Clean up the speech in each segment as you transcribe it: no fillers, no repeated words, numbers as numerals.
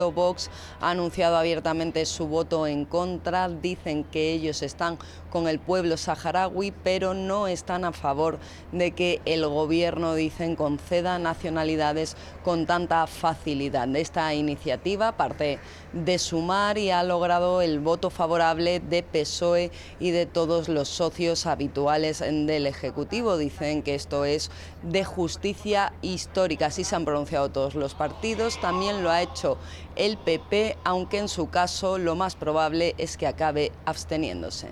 Vox ha anunciado abiertamente su voto en contra. Dicen que ellos están con el pueblo saharaui, pero no están a favor de que el gobierno, dicen, conceda nacionalidades con tanta facilidad. Esta iniciativa parte de Sumar y ha logrado el voto favorable de PSOE y de todos los socios habituales del Ejecutivo. Dicen que esto es de justicia histórica. Así se han pronunciado todos los partidos. También lo ha hecho el PP, aunque en su caso lo más probable es que acabe absteniéndose.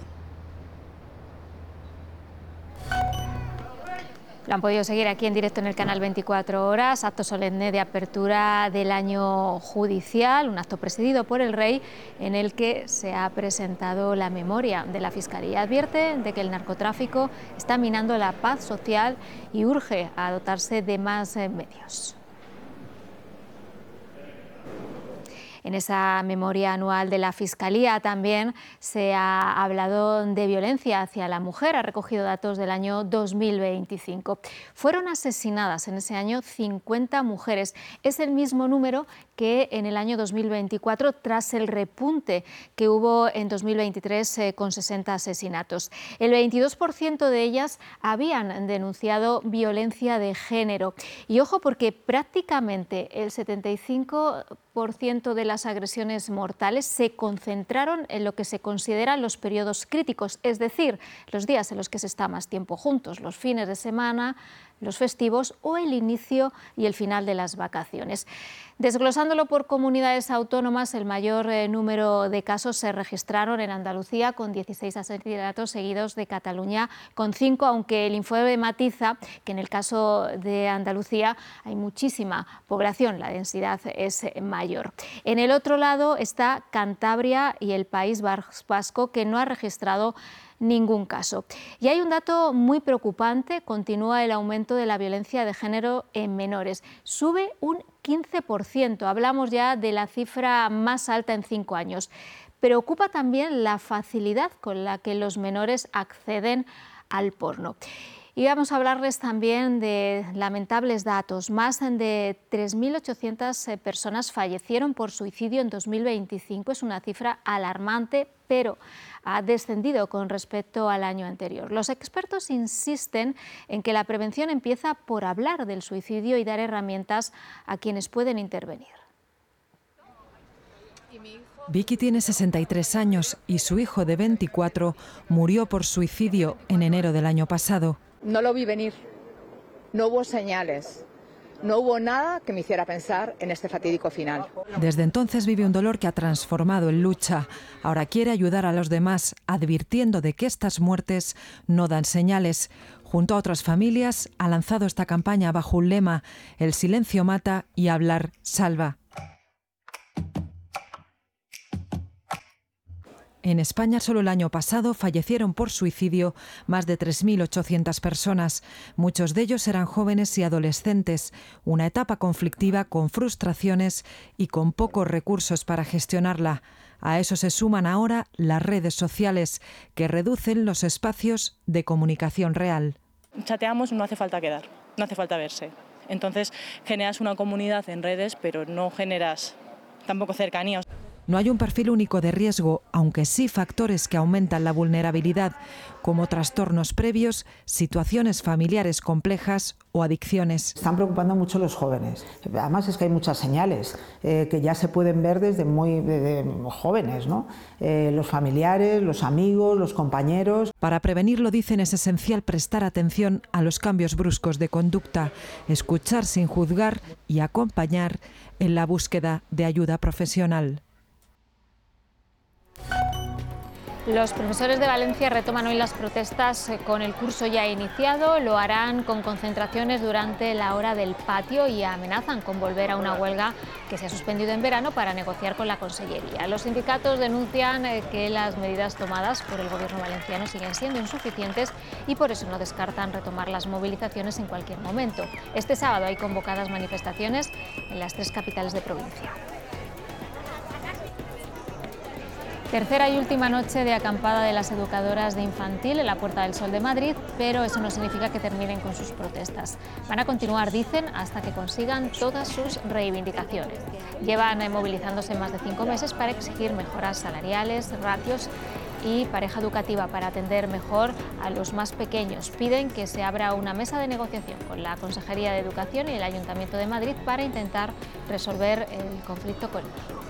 Lo han podido seguir aquí en directo en el canal 24 Horas, acto solemne de apertura del año judicial, un acto presidido por el rey en el que se ha presentado la memoria de la Fiscalía. Advierte de que el narcotráfico está minando la paz social y urge a dotarse de más medios. En esa memoria anual de la Fiscalía también se ha hablado de violencia hacia la mujer. Ha recogido datos del año 2025. Fueron asesinadas en ese año 50 mujeres. Es el mismo número que en el año 2024, tras el repunte que hubo en 2023 con 60 asesinatos. El 22% de ellas habían denunciado violencia de género. Y ojo, porque prácticamente el 75% de las agresiones mortales se concentraron en lo que se consideran los periodos críticos, es decir, los días en los que se está más tiempo juntos, los fines de semana, los festivos o el inicio y el final de las vacaciones. Desglosándolo por comunidades autónomas, el mayor número de casos se registraron en Andalucía, con 16 asesinatos, seguidos de Cataluña con 5, aunque el informe matiza que en el caso de Andalucía hay muchísima población, la densidad es mayor. En el otro lado está Cantabria y el País Vasco, que no ha registrado ningún caso. Y hay un dato muy preocupante: continúa el aumento de la violencia de género en menores. Sube un 15%, hablamos ya de la cifra más alta en 5 años. Preocupa también la facilidad con la que los menores acceden al porno. Y vamos a hablarles también de lamentables datos. Más de 3.800 personas fallecieron por suicidio en 2025. Es una cifra alarmante, pero ha descendido con respecto al año anterior. Los expertos insisten en que la prevención empieza por hablar del suicidio y dar herramientas a quienes pueden intervenir. Vicky tiene 63 años y su hijo de 24 murió por suicidio en enero del año pasado. No lo vi venir, no hubo señales, no hubo nada que me hiciera pensar en este fatídico final. Desde entonces vive un dolor que ha transformado en lucha. Ahora quiere ayudar a los demás, advirtiendo de que estas muertes no dan señales. Junto a otras familias ha lanzado esta campaña bajo un lema: el silencio mata y hablar salva. En España, solo el año pasado fallecieron por suicidio más de 3.800 personas. Muchos de ellos eran jóvenes y adolescentes, una etapa conflictiva con frustraciones y con pocos recursos para gestionarla. A eso se suman ahora las redes sociales, que reducen los espacios de comunicación real. Chateamos, no hace falta quedar, no hace falta verse. Entonces generas una comunidad en redes, pero no generas tampoco cercanía. No hay un perfil único de riesgo, aunque sí factores que aumentan la vulnerabilidad, como trastornos previos, situaciones familiares complejas o adicciones. Están preocupando mucho los jóvenes. Además es que hay muchas señales que ya se pueden ver desde muy jóvenes, ¿no? Los familiares, los amigos, los compañeros. Para prevenirlo, dicen, es esencial prestar atención a los cambios bruscos de conducta, escuchar sin juzgar y acompañar en la búsqueda de ayuda profesional. Los profesores de Valencia retoman hoy las protestas con el curso ya iniciado. Lo harán con concentraciones durante la hora del patio y amenazan con volver a una huelga que se ha suspendido en verano para negociar con la Consellería. Los sindicatos denuncian que las medidas tomadas por el Gobierno valenciano siguen siendo insuficientes y por eso no descartan retomar las movilizaciones en cualquier momento. Este sábado hay convocadas manifestaciones en las 3 capitales de provincia. Tercera y última noche de acampada de las educadoras de infantil en la Puerta del Sol de Madrid, pero eso no significa que terminen con sus protestas. Van a continuar, dicen, hasta que consigan todas sus reivindicaciones. Llevan movilizándose más de 5 meses para exigir mejoras salariales, ratios y pareja educativa para atender mejor a los más pequeños. Piden que se abra una mesa de negociación con la Consejería de Educación y el Ayuntamiento de Madrid para intentar resolver el conflicto con ellos.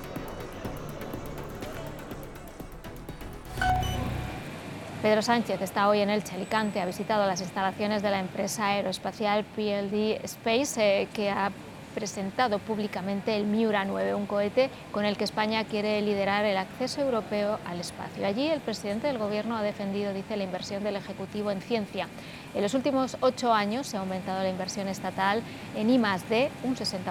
Pedro Sánchez está hoy en Elche, Alicante, ha visitado las instalaciones de la empresa aeroespacial PLD Space, que ha presentado públicamente el Miura 9, un cohete con el que España quiere liderar el acceso europeo al espacio. Allí el presidente del Gobierno ha defendido, dice, la inversión del Ejecutivo en ciencia. En los últimos 8 años se ha aumentado la inversión estatal en I+D un 60%.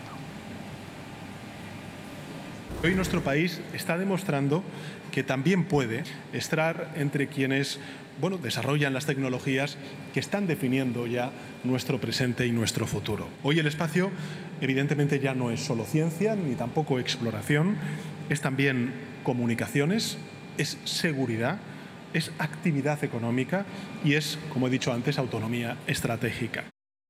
Hoy nuestro país está demostrando que también puede estar entre quienes desarrollan las tecnologías que están definiendo ya nuestro presente y nuestro futuro. Hoy el espacio evidentemente ya no es solo ciencia ni tampoco exploración, es también comunicaciones, es seguridad, es actividad económica y es, como he dicho antes, autonomía estratégica.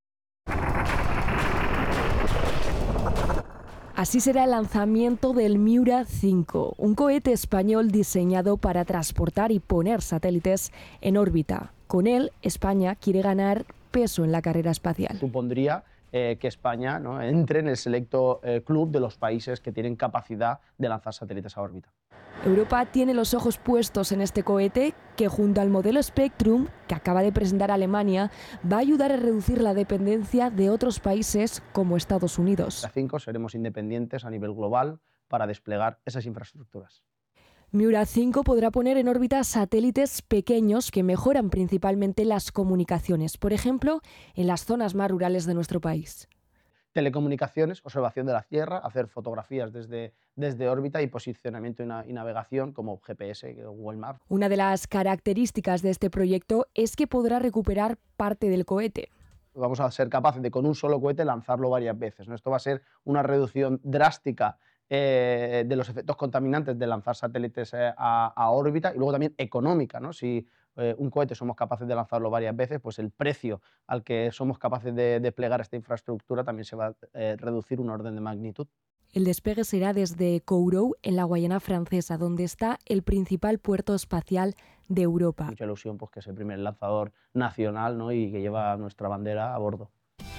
Así será el lanzamiento del Miura 5, un cohete español diseñado para transportar y poner satélites en órbita. Con él, España quiere ganar peso en la carrera espacial. Supondría que España entre en el selecto club de los países que tienen capacidad de lanzar satélites a órbita. Europa tiene los ojos puestos en este cohete que, junto al modelo Spectrum, que acaba de presentar Alemania, va a ayudar a reducir la dependencia de otros países como Estados Unidos. A 5 seremos independientes a nivel global para desplegar esas infraestructuras. Miura 5 podrá poner en órbita satélites pequeños que mejoran principalmente las comunicaciones, por ejemplo, en las zonas más rurales de nuestro país. Telecomunicaciones, observación de la Tierra, hacer fotografías desde órbita y posicionamiento y navegación como GPS, Google Maps. Una de las características de este proyecto es que podrá recuperar parte del cohete. Vamos a ser capaces de, con un solo cohete, lanzarlo varias veces. Esto va a ser una reducción drástica de los efectos contaminantes de lanzar satélites a órbita y luego también económica, ¿no? Si un cohete somos capaces de lanzarlo varias veces, pues el precio al que somos capaces de desplegar esta infraestructura también se va a reducir un orden de magnitud. El despegue será desde Kourou, en la Guayana Francesa, donde está el principal puerto espacial de Europa. Mucha ilusión, pues, que es el primer lanzador nacional, ¿no? Y que lleva nuestra bandera a bordo.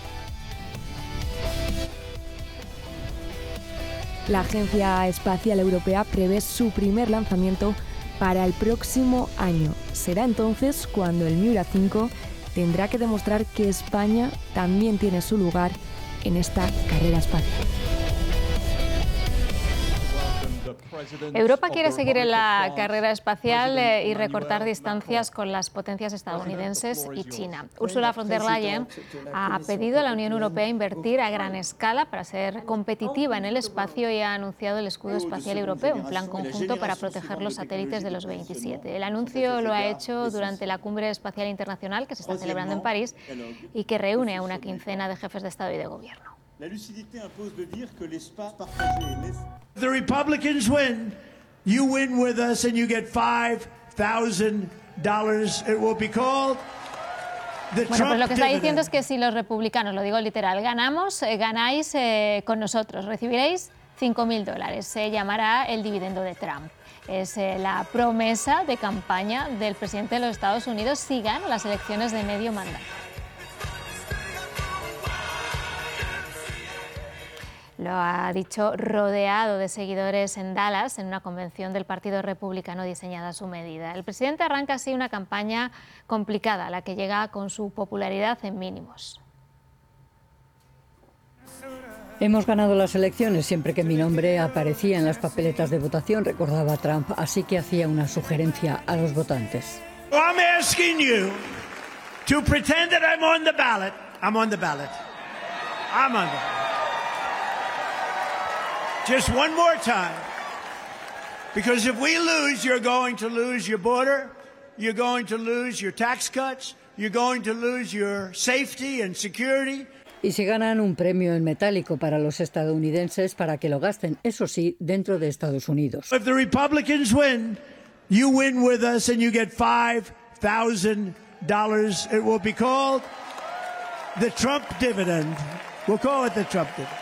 La Agencia Espacial Europea prevé su primer lanzamiento para el próximo año. Será entonces cuando el Miura 5 tendrá que demostrar que España también tiene su lugar en esta carrera espacial. Europa quiere seguir en la carrera espacial y recortar distancias con las potencias estadounidenses y China. Ursula von der Leyen ha pedido a la Unión Europea invertir a gran escala para ser competitiva en el espacio y ha anunciado el escudo espacial europeo, un plan conjunto para proteger los satélites de los 27. El anuncio lo ha hecho durante la Cumbre Espacial Internacional que se está celebrando en París y que reúne a una quincena de jefes de Estado y de Gobierno. La lucidité impose de dire que l'espace partagé est nécessaire. The Republicans win. You win with us and you get $5,000. It will be called the Bueno, pues lo que está diciendo es que si los republicanos, lo digo literal, ganamos, ganáis con nosotros, recibiréis $5,000. Se llamará el dividendo de Trump. Es la promesa de campaña del presidente de los Estados Unidos si gana las elecciones de medio mandato. Lo ha dicho rodeado de seguidores en Dallas, en una convención del Partido Republicano diseñada a su medida. El presidente arranca así una campaña complicada, la que llega con su popularidad en mínimos. Hemos ganado las elecciones siempre que mi nombre aparecía en las papeletas de votación, recordaba Trump, así que hacía una sugerencia a los votantes. I'm asking you to pretend that I'm on the ballot. I'm on the ballot. I'm on the ballot. Just one more time, because if we lose, you're going to lose your border, you're going to lose your tax cuts, you're going to lose your safety and security. Y si ganan un premio en metálico para los estadounidenses para que lo gasten, eso sí, dentro de Estados Unidos. If the Republicans win, you win with us and you get $5,000. It will be called the Trump dividend. We'll call it the Trump dividend.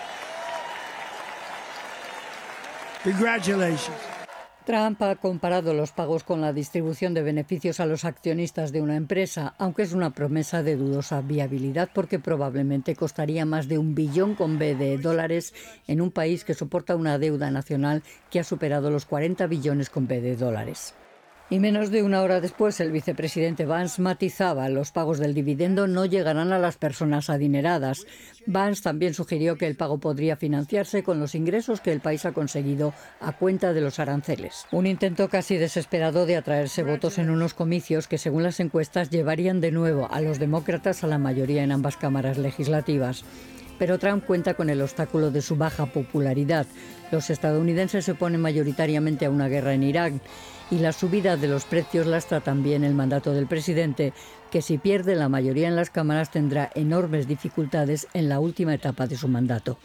Congratulations. Trump ha comparado los pagos con la distribución de beneficios a los accionistas de una empresa, aunque es una promesa de dudosa viabilidad porque probablemente costaría más de $1 billón con B de dólares en un país que soporta una deuda nacional que ha superado los 40 billones con B de dólares. Y menos de una hora después, el vicepresidente Vance matizaba: los pagos del dividendo no llegarán a las personas adineradas. Vance también sugirió que el pago podría financiarse con los ingresos que el país ha conseguido a cuenta de los aranceles. Un intento casi desesperado de atraerse votos en unos comicios que, según las encuestas, llevarían de nuevo a los demócratas a la mayoría en ambas cámaras legislativas. Pero Trump cuenta con el obstáculo de su baja popularidad. Los estadounidenses se oponen mayoritariamente a una guerra en Irak y la subida de los precios lastra también el mandato del presidente, que si pierde la mayoría en las cámaras tendrá enormes dificultades en la última etapa de su mandato.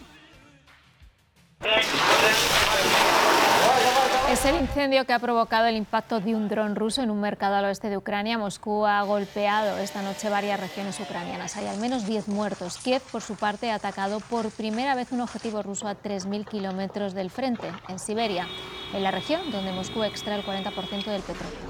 Es el incendio que ha provocado el impacto de un dron ruso en un mercado al oeste de Ucrania. Moscú ha golpeado esta noche varias regiones ucranianas. Hay al menos 10 muertos. Kiev, por su parte, ha atacado por primera vez un objetivo ruso a 3.000 kilómetros del frente, en Siberia, en la región donde Moscú extrae el 40% del petróleo.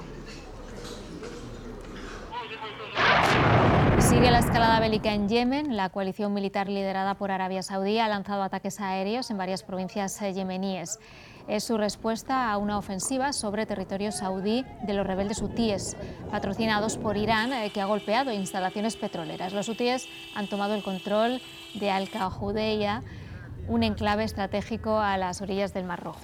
Sigue la escalada bélica en Yemen. La coalición militar liderada por Arabia Saudí ha lanzado ataques aéreos en varias provincias yemeníes. Es su respuesta a una ofensiva sobre territorio saudí de los rebeldes hutíes, patrocinados por Irán, que ha golpeado instalaciones petroleras. Los hutíes han tomado el control de Al-Qudeyya, un enclave estratégico a las orillas del Mar Rojo.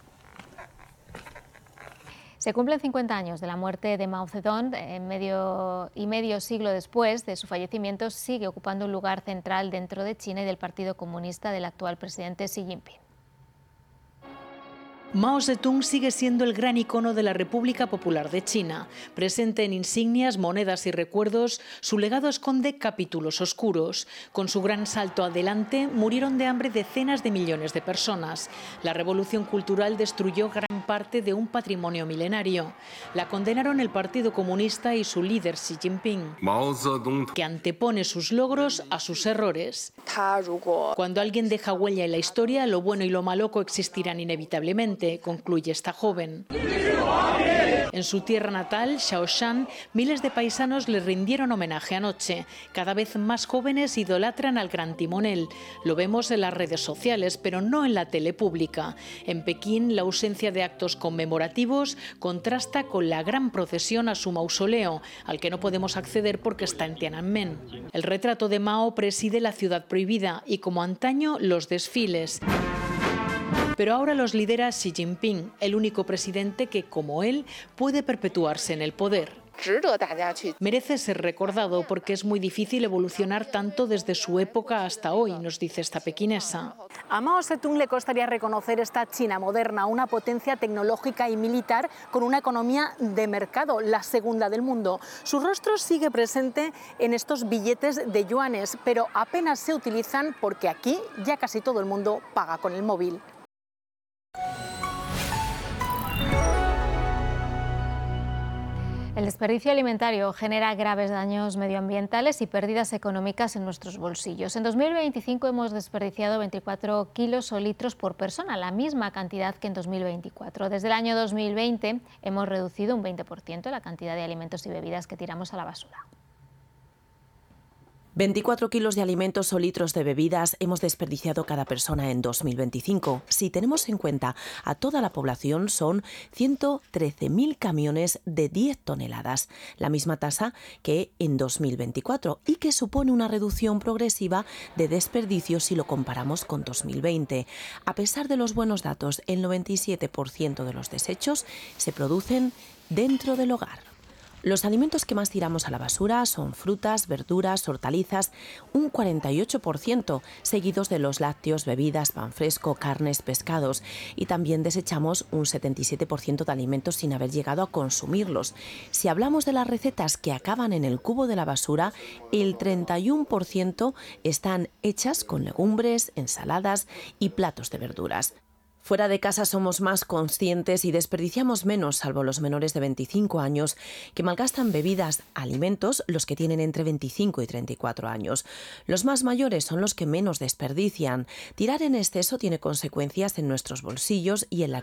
Se cumplen 50 años de la muerte de Mao Zedong. Medio siglo después de su fallecimiento, sigue ocupando un lugar central dentro de China y del Partido Comunista del actual presidente Xi Jinping. Mao Zedong sigue siendo el gran icono de la República Popular de China. Presente en insignias, monedas y recuerdos, su legado esconde capítulos oscuros. Con su gran salto adelante, murieron de hambre decenas de millones de personas. La revolución cultural destruyó gran parte de un patrimonio milenario. La condenaron el Partido Comunista y su líder Xi Jinping, que antepone sus logros a sus errores. Cuando alguien deja huella en la historia, lo bueno y lo malo coexistirán inevitablemente, concluye esta joven. En su tierra natal, Shaoshan, miles de paisanos le rindieron homenaje anoche. Cada vez más jóvenes idolatran al gran timonel. Lo vemos en las redes sociales, pero no en la tele pública. En Pekín, la ausencia de actos conmemorativos contrasta con la gran procesión a su mausoleo, al que no podemos acceder porque está en Tiananmen. El retrato de Mao preside la ciudad prohibida y, como antaño, los desfiles. Pero ahora los lidera Xi Jinping, el único presidente que, como él, puede perpetuarse en el poder. Merece ser recordado porque es muy difícil evolucionar tanto desde su época hasta hoy, nos dice esta pequinesa. A Mao Zedong le costaría reconocer esta China moderna, una potencia tecnológica y militar con una economía de mercado, la segunda del mundo. Su rostro sigue presente en estos billetes de yuanes, pero apenas se utilizan porque aquí ya casi todo el mundo paga con el móvil. El desperdicio alimentario genera graves daños medioambientales y pérdidas económicas en nuestros bolsillos. En 2025 hemos desperdiciado 24 kilos o litros por persona, la misma cantidad que en 2024. Desde el año 2020 hemos reducido un 20% la cantidad de alimentos y bebidas que tiramos a la basura. 24 kilos de alimentos o litros de bebidas hemos desperdiciado cada persona en 2025. Si tenemos en cuenta a toda la población, son 113.000 camiones de 10 toneladas, la misma tasa que en 2024 y que supone una reducción progresiva de desperdicio si lo comparamos con 2020. A pesar de los buenos datos, el 97% de los desechos se producen dentro del hogar. Los alimentos que más tiramos a la basura son frutas, verduras, hortalizas, un 48%, seguidos de los lácteos, bebidas, pan fresco, carnes, pescados, y también desechamos un 77% de alimentos sin haber llegado a consumirlos. Si hablamos de las recetas que acaban en el cubo de la basura, el 31% están hechas con legumbres, ensaladas y platos de verduras. Fuera de casa somos más conscientes y desperdiciamos menos, salvo los menores de 25 años, que malgastan bebidas, alimentos, los que tienen entre 25 y 34 años. Los más mayores son los que menos desperdician. Tirar en exceso tiene consecuencias en nuestros bolsillos y en la